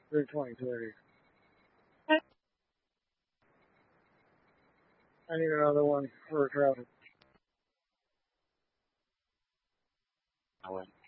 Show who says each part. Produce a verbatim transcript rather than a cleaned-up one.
Speaker 1: three twenty thirty. I need another one for traffic.
Speaker 2: I went.